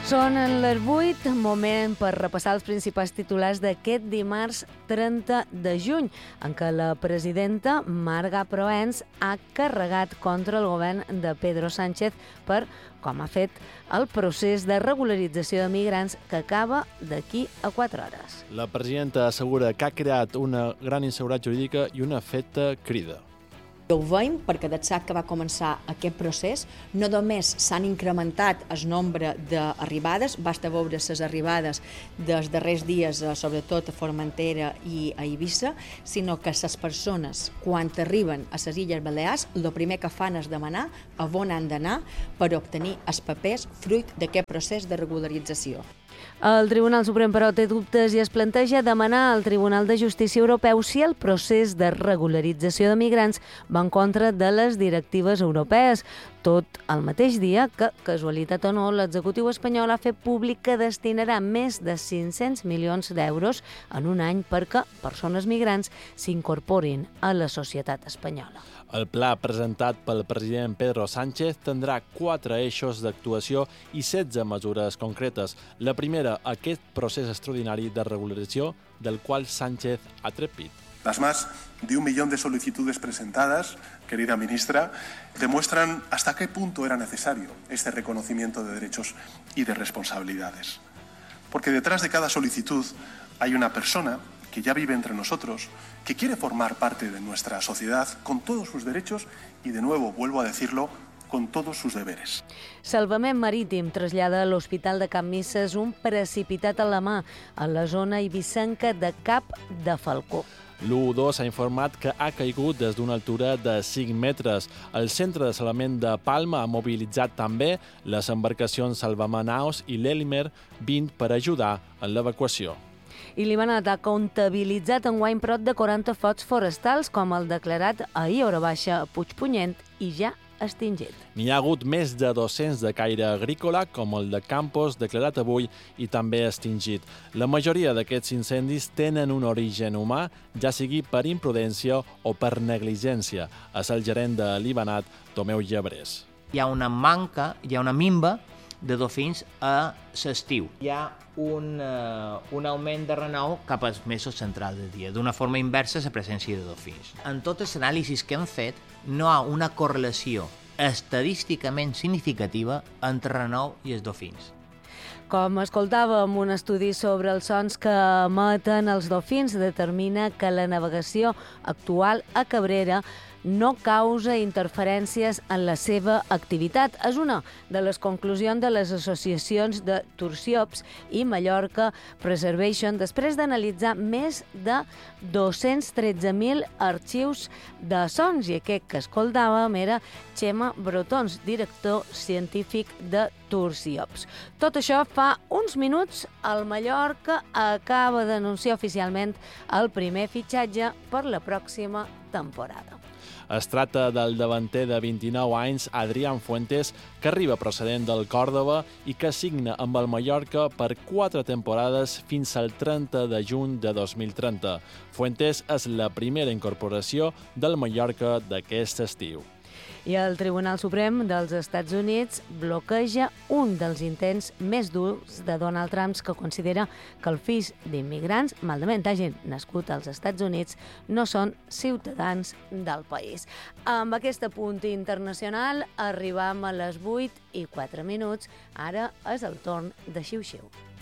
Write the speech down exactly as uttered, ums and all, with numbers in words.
Són les vuit, moment per repassar els principals titulars d'aquest dimarts trenta de juny, en què la presidenta Marga Proens ha carregat contra el govern de Pedro Sánchez per, com ha fet, el procés de regularització de migrants que acaba d'aquí a quatre hores. La presidenta assegura que ha creat una gran inseguretat jurídica i una feta crida. Ho veiem perquè d'ençà que va començar aquest procés no només s'han incrementat el nombre d'arribades, basta veure les arribades dels darrers dies, sobretot a Formentera i a Eivissa, sinó que les persones, quan arriben a les Illes Balears, el primer que fan és demanar a on han d'anar per obtenir els papers fruit d'aquest procés de regularització. El Tribunal Suprem, però, té dubtes i es planteja demanar al Tribunal de Justícia Europeu si el procés de regularització de migrants va en contra de les directives europees, tot el mateix dia que, casualitat o no, l'executiu espanyol ha fet públic que destinarà més de cinc-cents milions d'euros en un any perquè persones migrants s'incorporin a la societat espanyola. El pla presentat pel president Pedro Sánchez tindrà quatre eixos d'actuació i setze mesures concretes. La primera, aquest procés extraordinari de regularització del qual Sánchez ha tret pit. Las más de un millón de solicitudes presentadas, querida ministra, demuestran hasta qué punto era necesario este reconocimiento de derechos y de responsabilidades. Porque detrás de cada solicitud hay una persona que ya vive entre nosotros, que quiere formar parte de nuestra sociedad con todos sus derechos y, de nuevo, vuelvo a decirlo, con todos sus deberes. Salvament Marítim trasllada a l'Hospital de Can Misses un precipitat a la mà a la zona eivissenca de Cap de Falcó. L'U dos ha informat que ha caigut des d'una altura de cinc metres. El centre de salvament de Palma ha mobilitzat també les embarcacions Salvamanaus i l'Elimer vint per ajudar en l'evacuació. I Libanat ha comptabilitzat enguany prop de quaranta focs forestals, com el declarat ahir hora baixa a Puigpunyent i ja extingit. N'hi ha hagut més de dos-cents de caire agrícola, com el de Campos, declarat avui i també extingit. La majoria d'aquests incendis tenen un origen humà, ja sigui per imprudència o per negligència. És el gerent de Libanat, Tomeu Llebrés. Hi ha una manca, hi ha una minva de dofins a l'estiu. Hi ha un, uh, un augment de renou cap als mesos centrals del dia, d'una forma inversa a la presència de dofins. En totes les anàlisis que hem fet, no hi ha una correlació estadísticament significativa entre renou i els dofins. Com escoltàvem, un estudi sobre els sons que emeten els dofins determina que la navegació actual a Cabrera no causa interferències en la seva activitat. És una de les conclusions de les associacions de Turciops i Mallorca Preservation després d'analitzar més de dos-cents tretze mil arxius de sons. I aquest que escoltàvem era Xema Brotons, director científic de Turciops. Tot això fa uns minuts el Mallorca acaba d'anunciar oficialment el primer fitxatge per la pròxima temporada. Es tracta del davanter de vint-i-nou anys, Adrián Fuentes, que arriba procedent del Còrdova i que signa amb el Mallorca per quatre temporades fins al trenta de juny de dos mil trenta. Fuentes és la primera incorporació del Mallorca d'aquest estiu. I el Tribunal Suprem dels Estats Units bloqueja un dels intents més durs de Donald Trump, que considera que els fills d'immigrants, malament hagin nascut als Estats Units, no són ciutadans del país. Amb aquest apunt internacional arribam a les vuit i quatre minuts. Ara és el torn de Xiu-Xiu.